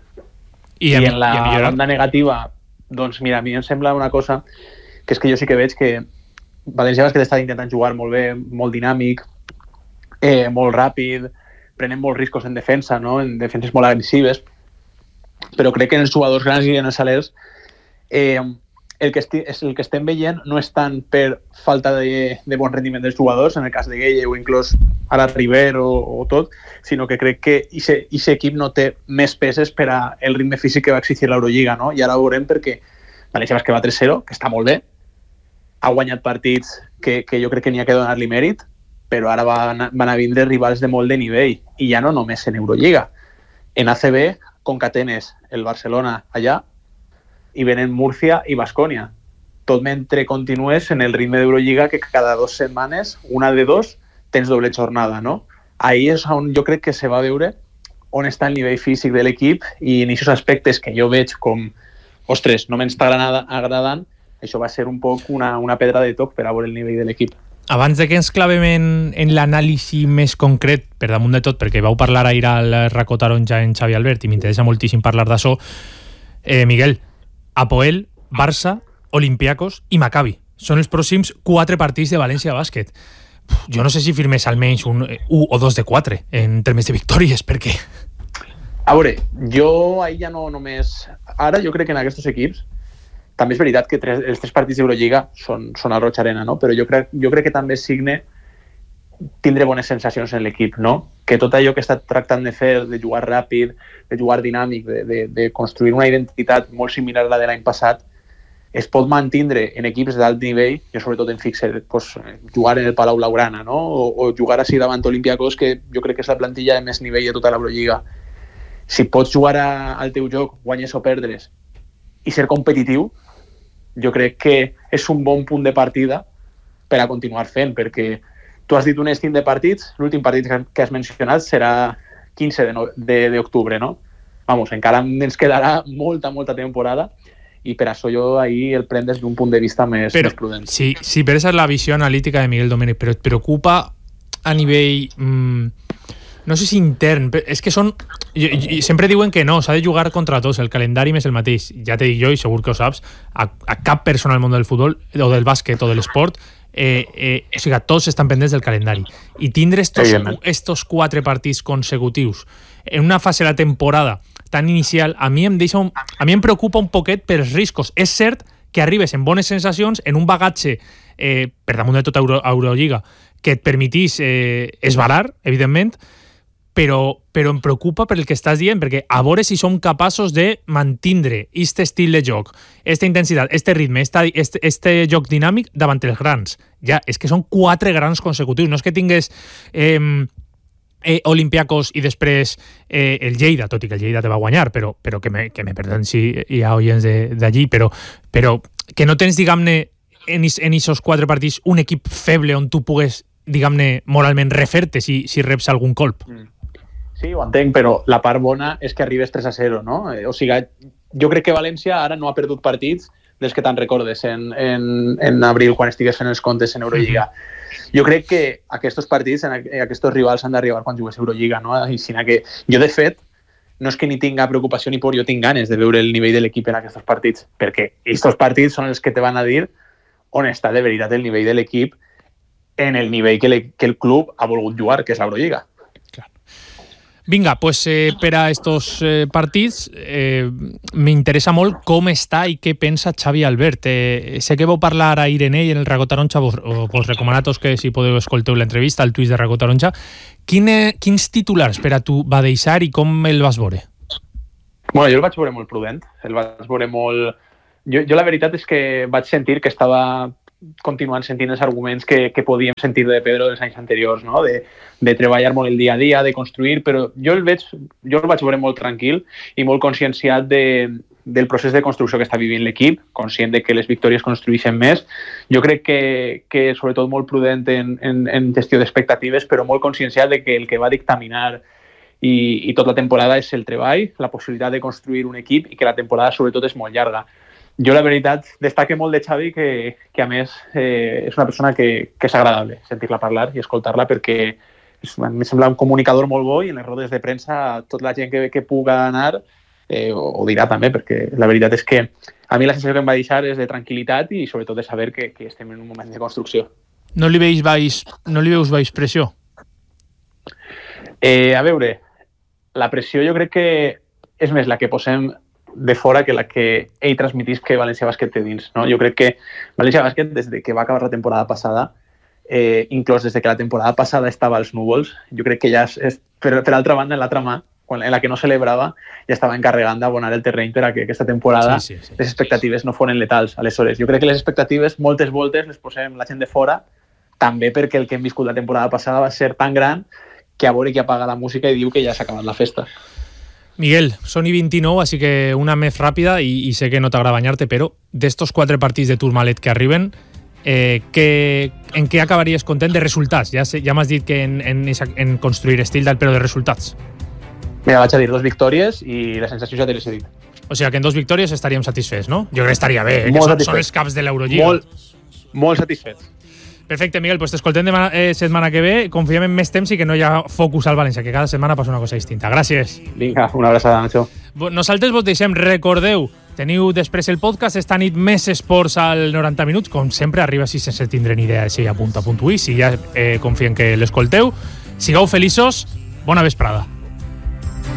I, I en la i banda negativa, doncs mira, a mi em sembla una cosa que és que jo sí que veig que València Bàsquet està intentant jugar molt bé, molt dinàmic, eh, molt ràpid, prenen molts riscos en defensa, no? En defenses molt agressives, però crec que en els jugadors grans i en els salers eh, el, que esti, el que estem veient no és tant per falta de, de bon rendiment dels jugadors, en el cas de Gueye o inclús ara River o, o tot, sinó que crec que aquest equip no té més peces per a el ritme físic que va exigir l'Eurolliga, no? I ara ho veurem perquè València Bàsquet va tres zero, que està molt bé, ha guanyat partits que, que jo crec que n'hi ha que donar-li mèrit, però ara van, van a vindre rivals de molt de nivell, i ja no només en Eurolliga. En A C B concatenes el Barcelona allà, i venen Múrcia i Baskonia. Tot mentre continues en el ritme d'Eurolliga que cada dues setmanes, una de dos, tens doble jornada, no? Ahí és on jo crec que se va veure on està el nivell físic de l'equip i en aquests aspectes que jo veig com, ostres, no m'està agradant, això va ser un poc una, una pedra de toc per a veure el nivell de l'equip. Abans de que ens clavem en, en l'anàlisi més concret, per damunt de tot, perquè vau parlar ahir al Racó Taronja en Xavi Albert i m'interessa moltíssim parlar d'això, eh, Miguel, Apoel, Barça, Olympiacos i Maccabi. Són els pròxims quatre partits de València Bàsquet. Jo no sé si firmes almenys un un o dos de quatre en termes de victòries, perquè... A veure, jo ahir ja no només... Ara jo crec que en aquests equips també és veritat que tres, els tres partits d'Eurolliga són, són al Roig Arena, no? Però jo crec, jo crec que també signe tindre bones sensacions en l'equip, no? Que tot allò que està tractant de fer, de jugar ràpid, de jugar dinàmic, de, de, de construir una identitat molt similar a la de l'any passat, es pot mantindre en equips d'alt nivell, jo sobretot en fixe, pues, jugar en el Palau Blaugrana, no? O, o jugar així davant Olympiacos, que jo crec que és la plantilla de més nivell de tota l'Eurolliga. Si pots jugar a, al teu joc, guanyes o perdres, i ser competitiu, jo crec que és un bon punt de partida per a continuar fent, perquè tu has dit un estim de partits, l'últim partit que has mencionat serà quinze d'octubre, no? Vamos, encara ens quedarà molta, molta temporada i per això jo ahir el prenc des d'un punt de vista més, però, més prudent. Sí, sí, però esa és la visió analítica de Miguel Domènech, però et preocupa a nivell... Mmm, no sé si intern, però és que són... I, i, sempre diuen que no, s'ha de jugar contra tots, el calendari més el mateix. Ja te dic jo, i segur que ho saps, a, a cap persona al món del futbol, o del bàsquet o de l'esport, Eh, eh, o sigui, tots estan pendents del calendari i tindre estos, estos quatre partits consecutius en una fase de la temporada tan inicial a mi em deixa un, a mi em preocupa un poquet pels riscos. És cert que arribes en bones sensacions, en un bagatge eh, per damunt de tota Euro, Eurolliga que et permetís eh, esbarar, evidentment, però, però em preocupa per el que estàs dient, perquè a veure si som capaços de mantindre aquest estil de joc, aquesta intensitat, este ritme, este, este joc dinàmic davant els grans. Ja, és que són quatre grans consecutius. No és que tingués eh, eh, Olympiacos i després eh, el Lleida, tot i que el Lleida te va guanyar, però, però que, me, que me perdonen si hi ha oients d'allí, però, però que no tens, diguem-ne, en aquests quatre partits un equip feble on tu pugues, diguem-ne, moralment refer-te si, si reps algun colp. Sí, ho entenc, però la part bona és que arribes tres a zero, no? O sigui, jo crec que València ara no ha perdut partits dels que te'n recordes en, en, en abril quan estigués fent els comptes en Eurolliga. Mm-hmm. Jo crec que aquests partits, aquests rivals han d'arribar quan jugués Eurolliga, no? I sinó que jo, de fet, no és que ni tinga preocupació ni por, jo tinc ganes de veure el nivell de l'equip en aquests partits, perquè aquests partits són els que te van a dir on està de veritat el nivell de l'equip en el nivell que, le, que el club ha volgut jugar, que és l'Eurolliga. Vinga, pues eh, per a estos eh, partits eh, m'interessa molt com està i què pensa Xavi Albert. Eh, sé que vau parlar a Irene i en el Racó Taronja, vos, vos recomanatos que si podeu escolteu l'entrevista, el tuit de Racó Taronja. Quine, quins titulars per a tu va deixar i com el vas veure? Bueno, jo el vaig veure molt prudent, el vaig veure molt... Jo, jo la veritat és que vaig sentir que estava continuant sentint els arguments que, que podíem sentir de Pedro dels anys anteriors, no? de, de treballar molt el dia a dia, de construir, però jo el, veig, jo el vaig veure molt tranquil i molt conscienciat de, del procés de construcció que està vivint l'equip, conscient de que les victòries construeixen més. Jo crec que, que sobretot molt prudent en, en, en gestió d'expectatives, però molt conscienciat de que el que va dictaminar i, i tota la temporada és el treball, la possibilitat de construir un equip i que la temporada sobretot és molt llarga. Jo, la veritat, destaque molt de Xavi que, que a més, eh, és una persona que, que és agradable sentir-la parlar i escoltar-la perquè és, em sembla un comunicador molt bo i en les rodes de premsa tota la gent que, que puga anar eh, ho, ho dirà també, perquè la veritat és que a mi la sensació que em va deixar és de tranquil·litat i sobretot de saber que, que estem en un moment de construcció. No li veus baix, no li veus baix pressió? Eh, a veure, la pressió jo crec que és més la que posem de fora que la que ell transmitís que València Bàsquet té dins, no? Jo crec que València Bàsquet, des de que va acabar la temporada passada, eh, inclús des de que la temporada passada estava als núvols, jo crec que ja és, és per, per altra banda, en l'altra mà, quan, en la que no celebrava, ja estava encarregant d'abonar el terreny per a que aquesta temporada sí, sí, sí, les expectatives no foren letals. Aleshores, jo crec que les expectatives moltes voltes les posem la gent de fora, també perquè el que hem viscut la temporada passada va ser tan gran que a veure qui apaga la música i diu que ja s'ha acabat la festa. Miguel, són i vint-i-nou, així que una més ràpida i, i sé que no t'agrada banyar-te, però d'estos quatre partits de Tourmalet que arriben, eh, que, en què acabaries content de resultats? Ja, sé, ja m'has dit que en, en, en construir estil, però de resultats. Mira, vaig a dir dos victòries i la sensació ja te l'he dit. O sigui que en dos victòries estaríem satisfets, no? Jo crec que estaria bé, eh, que són, són els caps de l'Eurolliga. Molt, molt satisfets. Perfecte, Miguel, pues t'escoltem demà, eh, setmana que ve, confiem en més temps i que no hi ha focus al València, que cada setmana passa una cosa distinta. Gràcies. Vinga, una abraçada, Nacho. Nosaltres vos deixem, recordeu, teniu després el podcast, esta nit més esports al noranta minuts, com sempre, arriba si sense tindre ni idea de si hi ha punt a punt ui, si ja eh, confien que l'escolteu. Sigueu feliços, bona vesprada.